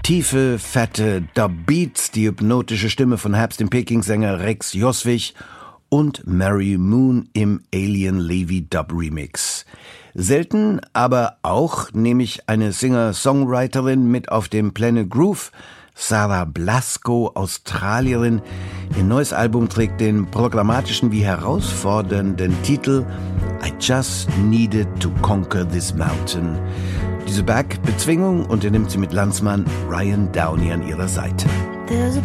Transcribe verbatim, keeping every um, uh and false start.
Tiefe, fette Dub-Beats, die hypnotische Stimme von Herbst dem Peking-Sänger Rex Joswig und Mary Moon im Alien Levy Dub Remix. Selten, aber auch nehme ich eine Singer-Songwriterin mit auf dem Planet Groove, Sarah Blasko, Australierin. Ihr neues Album trägt den programmatischen wie herausfordernden Titel I Just Needed to Conquer This Mountain. Diese Bergbezwingung unternimmt sie mit Landsmann Ryan Downey an ihrer Seite. There's a